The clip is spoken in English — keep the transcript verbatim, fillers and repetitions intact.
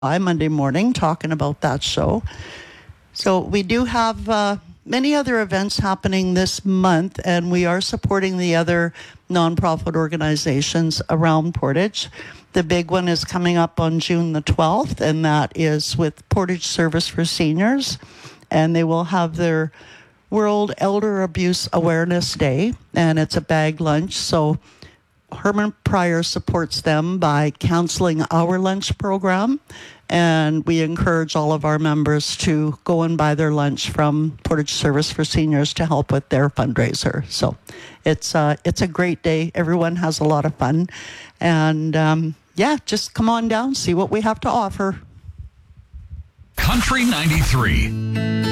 Monday morning talking about that show. So we do have uh, many other events happening this month, and we are supporting the other nonprofit organizations around Portage. The big one is coming up on June the twelfth, and that is with Portage Service for Seniors, and they will have their World Elder Abuse Awareness Day, and it's a bag lunch. So Herman Pryor supports them by canceling our lunch program, and we encourage all of our members to go and buy their lunch from Portage Service for Seniors to help with their fundraiser. So it's uh, it's a great day. Everyone has a lot of fun, and um, yeah, just come on down, see what we have to offer. Country ninety-three.